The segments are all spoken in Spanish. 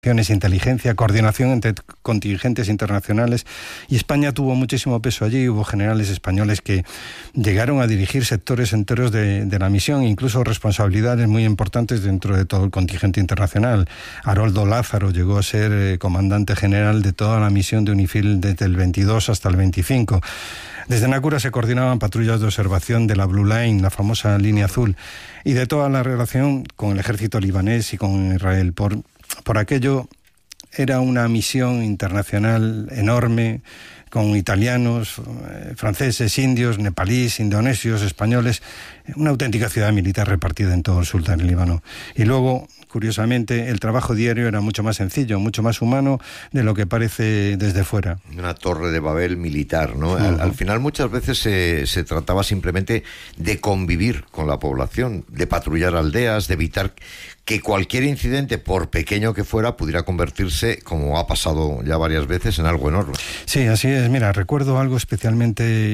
inteligencia, coordinación entre contingentes internacionales, y España tuvo muchísimo peso allí. Hubo generales españoles que llegaron a dirigir sectores enteros de la misión, incluso responsabilidades muy importantes dentro de todo el contingente internacional. Haroldo Lázaro llegó a ser comandante general de toda la misión de UNIFIL desde el 22 hasta el 25. Desde Nácura se coordinaban patrullas de observación de la Blue Line, la famosa línea azul, y de toda la relación con el ejército libanés y con Israel. Por aquello era una misión internacional enorme, con italianos, franceses, indios, nepalíes, indonesios, españoles, una auténtica ciudad militar repartida en todo el sur del Líbano. Y luego, curiosamente, el trabajo diario era mucho más sencillo, mucho más humano de lo que parece desde fuera. Una torre de Babel militar, ¿no? Al final muchas veces se trataba simplemente de convivir con la población, de patrullar aldeas, de evitar que cualquier incidente, por pequeño que fuera, pudiera convertirse, como ha pasado ya varias veces, en algo enorme. Sí, así es. Mira, recuerdo algo especialmente,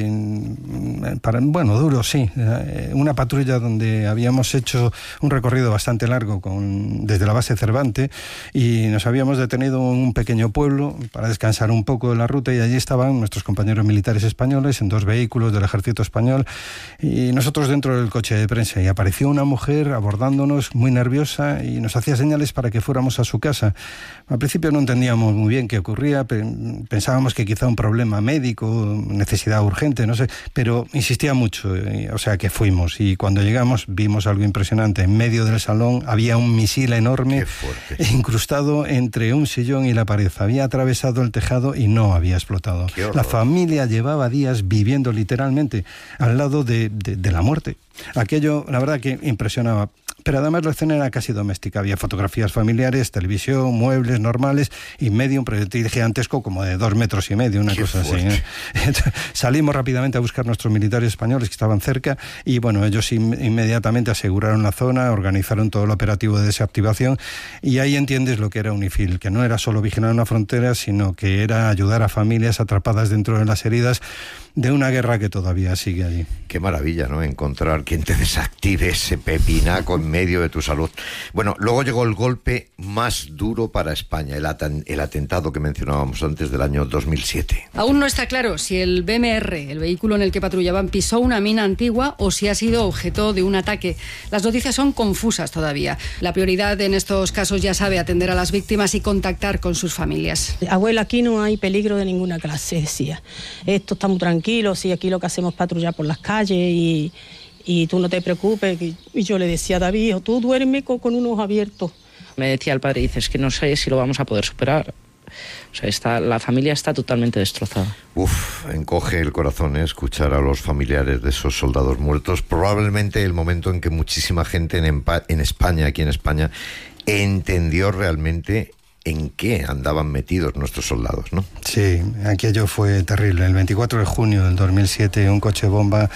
duro, sí. Una patrulla donde habíamos hecho un recorrido bastante largo desde la base Cervantes, y nos habíamos detenido en un pequeño pueblo para descansar un poco de la ruta, y allí estaban nuestros compañeros militares españoles en 2 vehículos del ejército español, y nosotros dentro del coche de prensa, y apareció una mujer abordándonos muy nerviosa y nos hacía señales para que fuéramos a su casa. Al principio no entendíamos muy bien qué ocurría, pensábamos que quizá un problema médico, necesidad urgente, no sé, pero insistía mucho, o sea que fuimos, y cuando llegamos vimos algo impresionante. En medio del salón había un misil enorme incrustado entre un sillón y la pared. Había atravesado el tejado y no había explotado. La familia llevaba días viviendo literalmente al lado de la muerte. Aquello, la verdad, que impresionaba. Pero además la escena era casi doméstica. Había fotografías familiares, televisión, muebles normales y medio un proyectil gigantesco como de 2,5 metros, una cosa así. Salimos rápidamente a buscar nuestros militares españoles que estaban cerca, y bueno, ellos inmediatamente aseguraron la zona, organizaron todo el operativo de desactivación, y ahí entiendes lo que era UNIFIL, que no era solo vigilar una frontera, sino que era ayudar a familias atrapadas dentro de las heridas de una guerra que todavía sigue allí. Qué maravilla, ¿no? Encontrar quien te desactive ese pepinaco en medio de tu salud. Bueno, luego llegó el golpe más duro para España, el atentado que mencionábamos antes del año 2007. Aún no está claro si el BMR, el vehículo en el que patrullaban, pisó una mina antigua o si ha sido objeto de un ataque. Las noticias son confusas todavía. La prioridad en estos casos, ya sabe, atender a las víctimas y contactar con sus familias. Abuela, aquí no hay peligro de ninguna clase, decía. Esto está muy tranquilo, sí, aquí lo que hacemos es patrullar por las calles y tú no te preocupes. Y yo le decía a David, tú duerme con un ojo abierto. Me decía el padre, dices que no sé si lo vamos a poder superar. O sea, la familia está totalmente destrozada. Encoge el corazón, escuchar a los familiares de esos soldados muertos. Probablemente el momento en que muchísima gente en España, aquí en España, entendió realmente en qué andaban metidos nuestros soldados, ¿no? Sí, aquello fue terrible. El 24 de junio del 2007, un coche bomba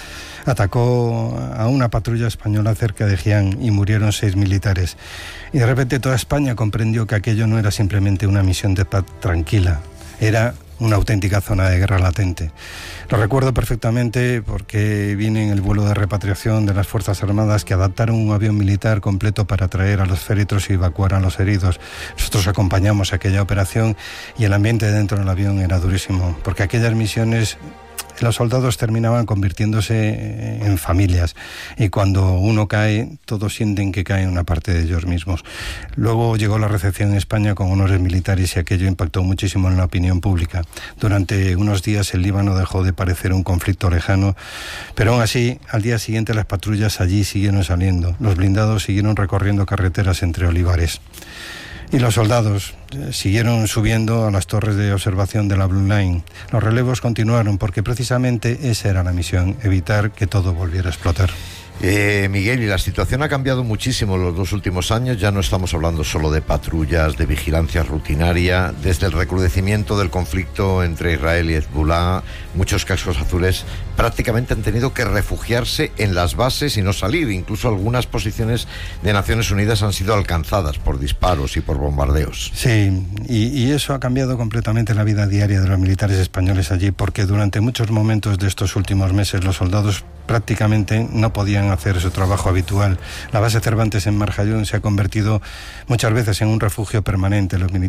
atacó a una patrulla española cerca de Gián y murieron 6 militares. Y de repente toda España comprendió que aquello no era simplemente una misión de paz tranquila, era una auténtica zona de guerra latente. Lo recuerdo perfectamente porque vine en el vuelo de repatriación de las Fuerzas Armadas, que adaptaron un avión militar completo para traer a los féretros y evacuar a los heridos. Nosotros acompañamos aquella operación y el ambiente dentro del avión era durísimo, porque aquellas misiones, los soldados terminaban convirtiéndose en familias, y cuando uno cae, todos sienten que cae una parte de ellos mismos. Luego llegó la recepción en España con honores militares, y aquello impactó muchísimo en la opinión pública. Durante unos días el Líbano dejó de parecer un conflicto lejano, pero aún así, al día siguiente las patrullas allí siguieron saliendo, los blindados siguieron recorriendo carreteras entre olivares. Y los soldados siguieron subiendo a las torres de observación de la Blue Line. Los relevos continuaron porque precisamente esa era la misión, evitar que todo volviera a explotar. Miguel, y la situación ha cambiado muchísimo en los 2 últimos años. Ya no estamos hablando solo de patrullas, de vigilancia rutinaria. Desde el recrudecimiento del conflicto entre Israel y Hezbollah, muchos cascos azules prácticamente han tenido que refugiarse en las bases y no salir. Incluso algunas posiciones de Naciones Unidas han sido alcanzadas por disparos y por bombardeos. Sí, y eso ha cambiado completamente la vida diaria de los militares españoles allí, porque durante muchos momentos de estos últimos meses los soldados prácticamente no podían hacer su trabajo habitual. La base Cervantes en Marjayón se ha convertido muchas veces en un refugio permanente. Los militares